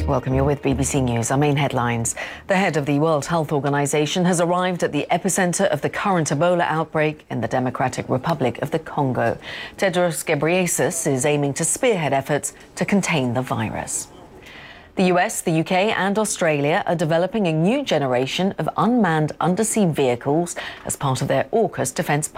Welcome, you're with BBC News. Our main headlines. The head of the World Health Organization has arrived at the epicenter of the current Ebola outbreak in the Democratic Republic of the Congo. Tedros Ghebreyesus is aiming to spearhead efforts to contain the virus. The US, the UK and Australia are developing a new generation of unmanned undersea vehicles as part of their AUKUS defence